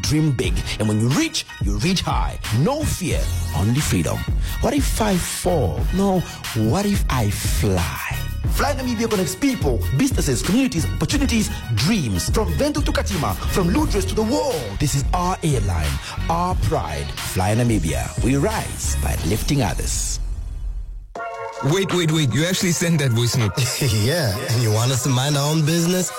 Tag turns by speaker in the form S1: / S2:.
S1: dream big. And when you reach high. No fear, only freedom. What if I fall? No, what if I fly? Fly Namibia connects people, businesses, communities, opportunities, dreams. From Windhoek to Katima, from Lutris to the world. This is our airline, our pride. Fly Namibia. We rise by lifting others.
S2: Wait. You actually sent that voice note?
S3: Yeah, and you want us to mind our own business?